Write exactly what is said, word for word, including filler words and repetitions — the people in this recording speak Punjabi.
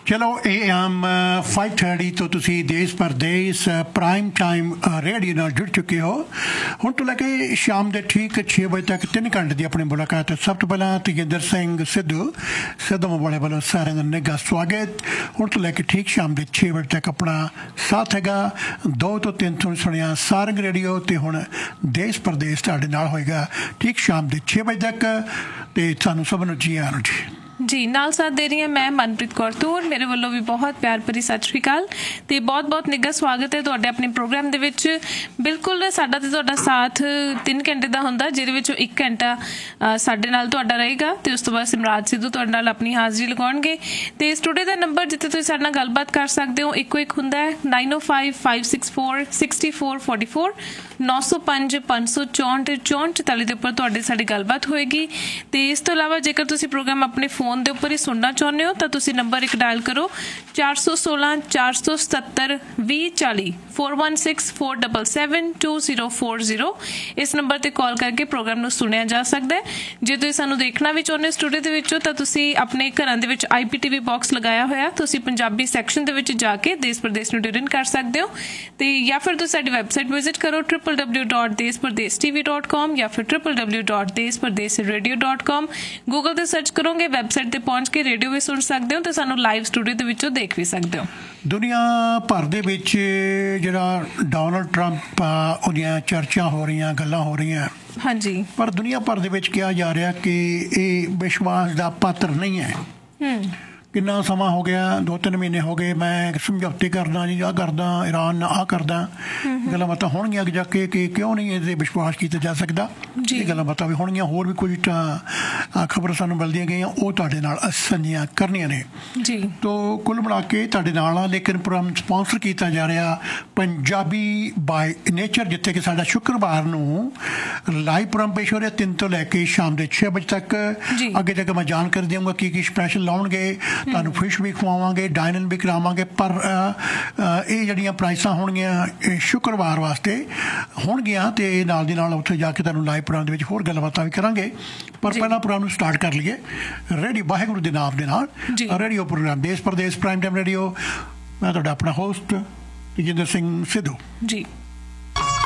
ਚਲੋ ਇਹ ਆਮ ਫਾਈਵ ਥਰਟੀ ਤੋਂ ਤੁਸੀਂ ਦੇਸ਼ ਪਰਦੇਸ ਪ੍ਰਾਈਮ ਟਾਈਮ ਰੇਡੀਓ ਨਾਲ ਜੁੜ ਚੁੱਕੇ ਹੋ। ਹੁਣ ਤੋਂ ਲੈ ਕੇ ਸ਼ਾਮ ਦੇ ਠੀਕ ਛੇ ਵਜੇ ਤੱਕ ਤਿੰਨ ਘੰਟੇ ਦੀ ਆਪਣੀ ਮੁਲਾਕਾਤ। ਸਭ ਤੋਂ ਪਹਿਲਾਂ ਤੇਜਿੰਦਰ ਸਿੰਘ ਸਿੱਧੂ ਸਿੱਧੂ ਵਾਲੇ ਵੱਲੋਂ ਸਾਰਿਆਂ ਦਾ ਨਿੱਘਾ ਸਵਾਗਤ। ਹੁਣ ਤੋਂ ਲੈ ਕੇ ਠੀਕ ਸ਼ਾਮ ਦੇ ਛੇ ਵਜੇ ਤੱਕ ਆਪਣਾ ਸਾਥ ਹੈਗਾ। ਦੋ ਤੋਂ ਤਿੰਨ ਤੋਂ ਸੁਣਿਆ ਸਾਰੰਗ ਰੇਡੀਓ ਅਤੇ ਹੁਣ ਦੇਸ਼ ਪਰਦੇਸ ਤੁਹਾਡੇ ਨਾਲ ਹੋਏਗਾ ਠੀਕ ਸ਼ਾਮ ਦੇ ਛੇ ਵਜੇ ਤੱਕ। ਅਤੇ ਸਾਨੂੰ ਸਭ ਨੂੰ ਜੀ ਆਇਆਂ ਨੂੰ ਜੀ ਜੀ ਨਾਲ ਸਾਥ ਦੇ ਰਹੀ ਹਾਂ ਮੈਂ ਮਨਪ੍ਰੀਤ ਕੌਰ ਤੂਰ। ਮੇਰੇ ਵੱਲੋਂ ਵੀ ਬਹੁਤ ਪਿਆਰ ਭਰੀ ਸਤਿ ਸ਼੍ਰੀ ਅਕਾਲ ਤੇ ਬਹੁਤ ਬਹੁਤ ਨਿੱਘਾ ਸਵਾਗਤ ਹੈ ਤੁਹਾਡੇ ਆਪਣੇ ਪ੍ਰੋਗਰਾਮ ਦੇ ਵਿੱਚ। ਬਿਲਕੁਲ ਸਾਡਾ ਤੇ ਤੁਹਾਡਾ ਸਾਥ ਤਿੰਨ ਘੰਟੇ ਦਾ ਹੁੰਦਾ, ਜਿਹਦੇ ਵਿੱਚੋਂ ਇੱਕ ਘੰਟਾ ਸਾਡੇ ਨਾਲ ਤੁਹਾਡਾ ਰਹੇਗਾ ਤੇ ਉਸ ਤੋਂ ਬਾਅਦ ਸਿਮਰਾਜ ਸਿੱਧੂ ਤੁਹਾਡੇ ਨਾਲ ਆਪਣੀ ਹਾਜ਼ਰੀ ਲਗਾਉਣਗੇ। ਤੇ ਸਟੂਡੀਓ ਦਾ ਨੰਬਰ ਜਿੱਥੇ ਤੁਸੀਂ ਸਾਡੇ ਨਾਲ ਗੱਲਬਾਤ ਕਰ ਸਕਦੇ ਹੋ ਇੱਕੋ ਇੱਕ ਹੁੰਦਾ ਹੈ ਨਾਈਨ ਓ five five six four sixty four forty four ਨੌ ਸੌ ਪੰਜ ਪੰਜ ਸੌ ਚੌਂਹਠ ਚੌਂਹਠ ਚੁਤਾਲੀ ਦੇ ਉੱਪਰ ਤੁਹਾਡੀ ਸਾਡੀ ਗੱਲਬਾਤ ਹੋਏਗੀ। ਤੇ ਇਸ ਤੋਂ ਇਲਾਵਾ ਜੇਕਰ ਤੁਸੀਂ ਪ੍ਰੋਗਰਾਮ ਆਪਣੇ ਫੋਨ ਦੇ ਉੱਪਰ ਹੀ ਸੁਣਨਾ ਚਾਹੁੰਦੇ ਹੋ ਤਾਂ ਤੁਸੀਂ ਨੰਬਰ ਇੱਕ ਡਾਇਲ ਕਰੋ ਚਾਰ ਸੌ ਸੋਲਾਂ ਚਾਰ ਸੌ ਸਤੱਤਰ ਵੀਹ ਚਾਲੀ four one six four double seven two zero four zero. ਇਸ ਨੰਬਰ ਤੇ ਕਾਲ ਕਰਕੇ ਪ੍ਰੋਗਰਾਮ ਨੂੰ ਸੁਣਿਆ ਜਾ ਸਕਦਾ ਹੈ। ਜੇ ਤੁਸੀਂ ਸਾਨੂੰ ਦੇਖਣਾ ਵੀ ਚਾਹੁੰਦੇ ਹੋ ਸਟੂਡੀਓ ਦੇ ਵਿੱਚੋਂ ਤਾਂ ਤੁਸੀਂ ਆਪਣੇ ਘਰਾਂ ਦੇ ਵਿੱਚ ਆਈ ਪੀ ਟੀ ਵੀ ਬਾਕਸ ਲਗਾਇਆ ਹੋਇਆ, ਤੁਸੀਂ ਪੰਜਾਬੀ ਸੈਕਸ਼ਨ ਦੇ ਵਿੱਚ ਜਾ ਕੇ ਦੇਸ਼ ਪ੍ਰਦੇਸ਼ ਨੂੰ ਟਿਊਨ ਇਨ ਕਰ ਸਕਦੇ ਹੋ। ਤੇ ਜਾਂ ਫਿਰ ਤੁਸੀਂ ਸਾਡੀ ਵੈਬਸਾਈਟ ਵਿਜ਼ਿਟ ਕਰੋ ਟ੍ਰਿਪਲ ਡਬਲਿਊ ਡਾਟ ਦੇਸ਼ Pradesh T V dot com ਜਾਂ ਫਿਰ ਟ੍ਰਿਪਲ ਡਬਲਿਊ ਡਾਟ ਦੇਸ਼ Pradesh radio dot com. Google ਤੇ ਸਰਚ ਕਰੋਗੇ, ਵੈਬਸਾਈਟ ਤੇ ਪਹੁੰਚ ਕੇ ਰੇਡੀਓ ਵੀ ਸੁਣ ਸਕਦੇ ਹੋ ਤੇ ਸਾਨੂੰ ਲਾਈਵ ਸਟੂਡੀਓ ਦੇ ਵਿੱਚੋਂ ਦੇਖ ਵੀ ਸਕਦੇ ਹੋ। ਦੁਨੀਆ ਭਰ ਦੇ ਵਿੱਚ ਜਿਹੜਾ ਡੋਨਲਡ ਟਰੰਪ ਉਹਦੀਆਂ ਚਰਚਾ ਹੋ ਰਹੀਆਂ, ਗੱਲਾਂ ਹੋ ਰਹੀਆਂ। ਹਾਂਜੀ, ਪਰ ਦੁਨੀਆ ਭਰ ਦੇ ਵਿੱਚ ਕਿਹਾ ਜਾ ਰਿਹਾ ਕਿ ਇਹ ਵਿਸ਼ਵਾਸ ਦਾ ਪਾਤਰ ਨਹੀਂ ਹੈ। ਕਿੰਨਾ ਸਮਾਂ ਹੋ ਗਿਆ, ਦੋ ਤਿੰਨ ਮਹੀਨੇ ਹੋ ਗਏ ਮੈਂ ਸਮਝੌਤੇ ਕਰਦਾ ਜੀ, ਆਹ ਕਰਦਾ ਇਰਾਨ ਨਾਲ, ਆਹ ਕਰਦਾ ਗੱਲਾਂ ਬਾਤਾਂ ਹੋਣਗੀਆਂ ਅੱਗੇ ਜਾ ਕੇ ਕਿ ਕਿਉਂ ਨਹੀਂ ਇਹਦੇ ਵਿਸ਼ਵਾਸ ਕੀਤਾ ਜਾ ਸਕਦਾ। ਇਹ ਗੱਲਾਂ ਬਾਤਾਂ ਵੀ ਹੋਣਗੀਆਂ, ਹੋਰ ਵੀ ਕੁਝ ਖਬਰਾਂ ਸਾਨੂੰ ਮਿਲਦੀਆਂ ਗਈਆਂ, ਉਹ ਤੁਹਾਡੇ ਨਾਲ ਸਾਂਝੀਆਂ ਕਰਨੀਆਂ ਨੇ ਜੀ। ਤੋ ਕੁੱਲ ਮਿਲਾ ਕੇ ਤੁਹਾਡੇ ਨਾਲ ਆ, ਲੇਕਿਨ ਪ੍ਰੋਗਰਾਮ ਸਪਾਂਸਰ ਕੀਤਾ ਜਾ ਰਿਹਾ ਪੰਜਾਬੀ ਬਾਈ ਨੇਚਰ, ਜਿੱਥੇ ਕਿ ਸਾਡਾ ਸ਼ੁੱਕਰਵਾਰ ਨੂੰ ਲਾਈਵ ਪ੍ਰੋਗਰਾਮ ਪੇਸ਼ ਹੋ ਰਿਹਾ ਤਿੰਨ ਤੋਂ ਲੈ ਕੇ ਸ਼ਾਮ ਦੇ ਛੇ ਵਜੇ ਤੱਕ। ਅੱਗੇ ਜਾ ਕੇ ਮੈਂ ਜਾਣਕਾਰੀ ਦੇਵਾਂਗਾ ਕੀ ਕੀ ਸਪੈਸ਼ਲ ਲਾਉਣਗੇ, ਤੁਹਾਨੂੰ ਫਿਸ਼ ਵੀ ਖਵਾਵਾਂਗੇ, ਡਾਈਨਿੰਗ ਵੀ ਕਰਾਵਾਂਗੇ। ਪਰ ਇਹ ਜਿਹੜੀਆਂ ਪ੍ਰਾਈਸਾਂ ਹੋਣਗੀਆਂ ਸ਼ੁੱਕਰਵਾਰ ਵਾਸਤੇ ਹੋਣਗੀਆਂ ਅਤੇ ਨਾਲ ਦੀ ਨਾਲ ਉੱਥੇ ਜਾ ਕੇ ਤੁਹਾਨੂੰ ਲਾਈਵ ਪ੍ਰੋਗਰਾਮ ਦੇ ਵਿੱਚ ਹੋਰ ਗੱਲਬਾਤਾਂ ਵੀ ਕਰਾਂਗੇ। ਪਰ ਪਹਿਲਾਂ ਪ੍ਰੋਗਰਾਮ ਨੂੰ ਸਟਾਰਟ ਕਰ ਲਈਏ ਰੇਡੀਓ ਵਾਹਿਗੁਰੂ ਦੇ ਨਾਮ ਦੇ ਨਾਲ। ਰੇਡੀਓ ਪ੍ਰੋਗਰਾਮ ਦੇਸ਼ ਪ੍ਰਦੇਸ਼ ਪ੍ਰਾਈਮ ਟਾਈਮ ਰੇਡੀਓ। ਮੈਂ ਤੁਹਾਡਾ ਆਪਣਾ ਹੋਸਟ ਤੇਜਿੰਦਰ ਸਿੰਘ ਸਿੱਧੂ ਜੀ।